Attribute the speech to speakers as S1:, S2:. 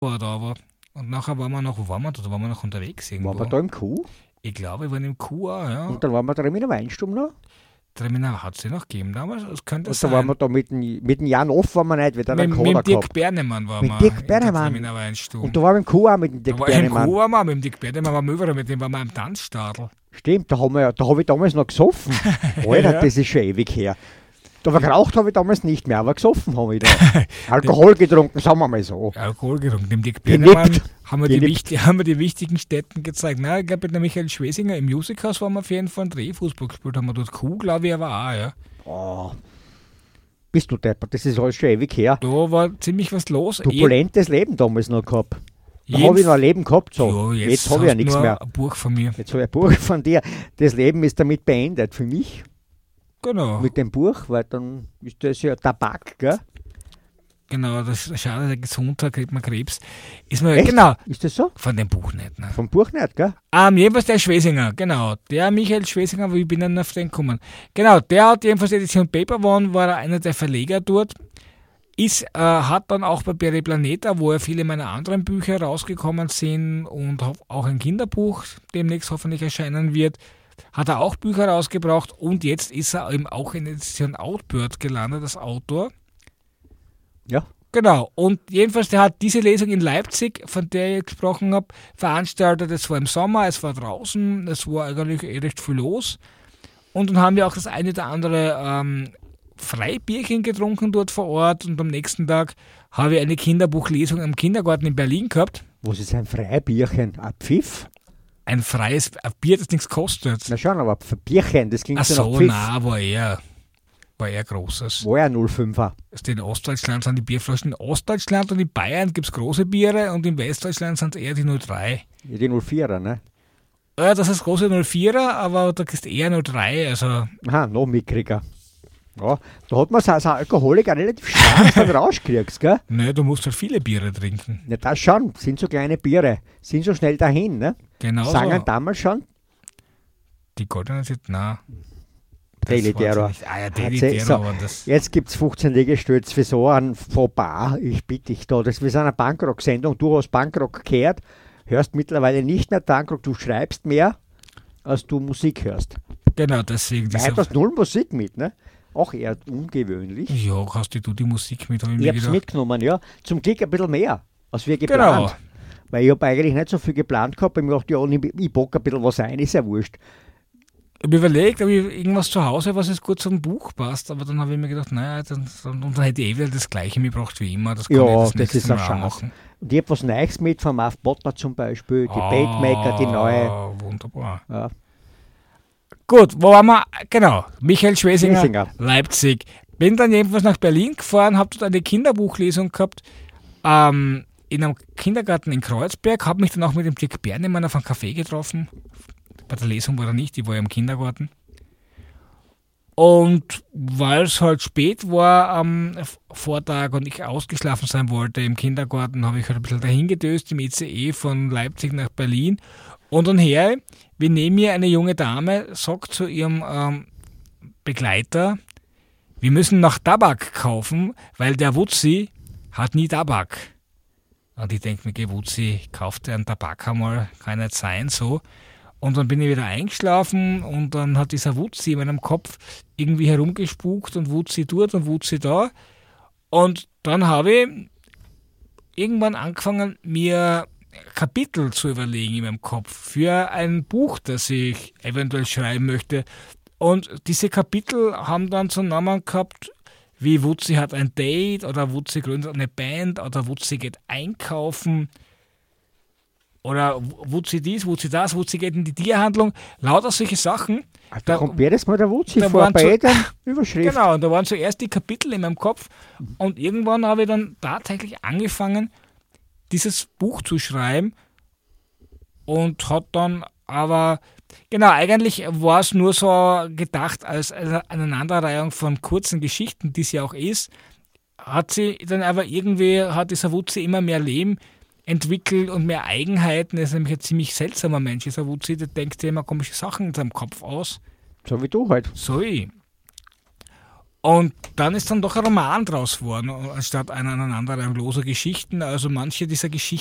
S1: war da war. Und nachher waren wir noch, wo waren wir da? Da waren wir noch unterwegs irgendwo.
S2: Waren wir da im Kuh?
S1: Ich glaube, wir waren im Kuh auch, ja.
S2: Und dann waren wir da in der Weinstube noch.
S1: Terminal hat es noch gegeben damals, das könnte
S2: Und
S1: sein.
S2: da waren wir da mit dem Jan Off, waren wir nicht, wieder
S1: mit
S2: einen
S1: dem
S2: Cola
S1: Dirk
S2: gehabt.
S1: Bernemann waren
S2: Mit
S1: wir.
S2: Dirk
S1: in
S2: Bernemann.
S1: der Weinstube.
S2: Und da waren wir im Kuh auch mit dem
S1: Da
S2: Dirk
S1: war im
S2: Bernemann.
S1: Kuh waren wir mit dem Dirk Bernemann, waren wir überall, mit dem waren wir am Tanzstadel.
S2: Stimmt, da hab ich damals noch gesoffen. Alter,
S1: Ja.
S2: das ist schon ewig her. Aber geraucht habe ich damals nicht mehr, aber gesoffen habe ich da. Alkohol getrunken, sagen wir mal so.
S1: Alkohol getrunken. Dem Dirk
S2: Genippt.
S1: Bernemann haben wir
S2: Genippt.
S1: die wichtigen Städten gezeigt. Na, ich glaube, mit der Michael Schwesinger im Musikhaus waren wir auf jeden Fall ein Drehfußball gespielt, haben wir dort Kuh, glaube ich, aber auch, ja.
S2: Oh. Bist du deppert, das ist alles schon ewig her.
S1: Da war ziemlich was los.
S2: Turbulentes Leben damals noch gehabt. Da
S1: Jeden-
S2: habe ich noch ein Leben gehabt. So.
S1: Ja,
S2: Jetzt habe ich ja
S1: hast
S2: nichts
S1: nur
S2: mehr.
S1: ein Buch von mir.
S2: Jetzt habe ich ein Buch von dir. Das Leben ist damit beendet für mich.
S1: Genau.
S2: Mit dem Buch, weil dann ist das ja Tabak, gell?
S1: Genau, das ist schade, der Gesundheit kriegt man Krebs. Ist mir,
S2: Echt?
S1: genau,
S2: Ist das so?
S1: von dem Buch nicht. Ne?
S2: Vom Buch nicht, gell?
S1: Jedenfalls der Schwesinger, genau. Der Michael Schwesinger, wie bin ich dann auf den gekommen? Genau, der hat jedenfalls Edition Paper One, war er einer der Verleger dort. Hat dann auch bei Peri Planeta, wo ja viele meiner anderen Bücher rausgekommen sind und auch ein Kinderbuch demnächst hoffentlich erscheinen wird, hat er auch Bücher rausgebracht und jetzt ist er eben auch in Edition Outbird gelandet als Autor.
S2: Ja.
S1: Genau, und jedenfalls, der hat diese Lesung in Leipzig, von der ich gesprochen habe, veranstaltet. Es war im Sommer, es war draußen, es war eigentlich recht viel los. Und dann haben wir auch das eine oder andere Freibierchen getrunken dort vor Ort. Und am nächsten Tag habe ich eine Kinderbuchlesung im Kindergarten in Berlin gehabt.
S2: Was ist ein Freibierchen? Ein Pfiff?
S1: Ein freies Bier, das nichts kostet.
S2: Na schon, aber ein Bierchen, das klingt
S1: Ach
S2: so nach
S1: so,
S2: Pfiff.
S1: nein, war eher großes.
S2: War ja 05er.
S1: In Ostdeutschland sind die Bierflaschen. In Ostdeutschland und in Bayern gibt es große Biere und in Westdeutschland sind es eher die 03.
S2: Ja, die 04er, ne?
S1: Ja, das ist große 04er, aber da kriegst du eher 03. Also,
S2: Aha, noch mickriger. Ja, da hat man als Alkoholiker relativ stark dann rauskriegst, gell?
S1: ne, du musst halt viele Biere trinken.
S2: Ja, das schon, sind so kleine Biere, sind so schnell dahin, ne?
S1: Genau
S2: Sagen
S1: so.
S2: damals schon,
S1: Die goldene Zeit, nein.
S2: Daily
S1: Das war
S2: Terror.
S1: nicht. Ah ja, Daily
S2: Erzähl-
S1: Terror
S2: so,
S1: war das.
S2: Jetzt gibt es 15 Liegestütze für so ein Fauxpas. Ich bitte dich da. Wir sind eine Punkrock-Sendung. Du hast Punkrock gehört, hörst mittlerweile nicht mehr Punkrock, du schreibst mehr, als du Musik hörst.
S1: Genau, deswegen.
S2: Weil du hast null Musik mit, ne? Auch eher ungewöhnlich.
S1: Ja, hast du die Musik mit, habe ich
S2: Ich
S1: mir
S2: hab's
S1: gedacht.
S2: mitgenommen, ja. Zum Glück ein bisschen mehr, als wir
S1: Genau.
S2: geplant. Weil ich habe eigentlich nicht so viel geplant gehabt. Ich dachte, ja, ich bock ein bisschen was ein, ist ja wurscht.
S1: Ich habe überlegt, ob ich irgendwas zu Hause, was jetzt gut zum Buch passt, aber dann habe ich mir gedacht, naja, dann hätte ich eh wieder das Gleiche mitgebracht wie immer. Das kann
S2: Ja,
S1: ich das
S2: das
S1: nächste
S2: ist ein
S1: Mal auch
S2: Schatz.
S1: machen.
S2: Und ich habe was Neues mit von Marv Potter zum Beispiel, die Baitmaker, die neue.
S1: Wunderbar.
S2: Ja.
S1: Gut, wo waren wir? Genau, Michael Schwesinger,
S2: Schwesinger.
S1: Leipzig. Bin dann jedenfalls nach Berlin gefahren, habe dort eine Kinderbuchlesung gehabt, in einem Kindergarten in Kreuzberg, habe mich dann auch mit dem Dirk Bernemann auf einem Café getroffen. Bei der Lesung war er nicht, die war ja im Kindergarten. Und weil es halt spät war am Vortag und ich ausgeschlafen sein wollte im Kindergarten, habe ich halt ein bisschen dahin gedöst im ICE von Leipzig nach Berlin. Und dann her, wie neben mir eine junge Dame sagt zu ihrem Begleiter, wir müssen noch Tabak kaufen, weil der Wutzi hat nie Tabak. Und ich denke mir, Wutzi, kauft dir einen Tabak einmal, kann nicht sein, so. Und dann bin ich wieder eingeschlafen und dann hat dieser Wutzi in meinem Kopf irgendwie herumgespukt und Wutzi dort und Wutzi da. Und dann habe ich irgendwann angefangen, mir Kapitel zu überlegen in meinem Kopf für ein Buch, das ich eventuell schreiben möchte. Und diese Kapitel haben dann so Namen gehabt, wie Wutzi hat ein Date oder Wutzi gründet eine Band oder Wutzi geht einkaufen. Oder Wutzi dies, Wutzi das, Wutzi geht in die Tierhandlung. Lauter solche Sachen.
S2: Da kommt jedes Mal der Wutzi
S1: da
S2: vor
S1: waren
S2: bei
S1: so-
S2: jeder Überschrift.
S1: Genau, und da waren zuerst die Kapitel in meinem Kopf. Und irgendwann habe ich dann tatsächlich angefangen, dieses Buch zu schreiben. Und hat dann aber, genau, eigentlich war es nur so gedacht als eine Aneinanderreihung von kurzen Geschichten, die sie auch ist. Hat sie dann aber irgendwie, hat dieser Wutzi immer mehr Leben entwickelt und mehr Eigenheiten. Er ist nämlich ein ziemlich seltsamer Mensch, dieser Wutzi, der denkt sich immer komische Sachen in seinem Kopf aus.
S2: So wie du halt.
S1: So ich. Und dann ist dann doch ein Roman draus geworden, anstatt eine aneinanderreihung loser Geschichten. Also manche dieser Geschichten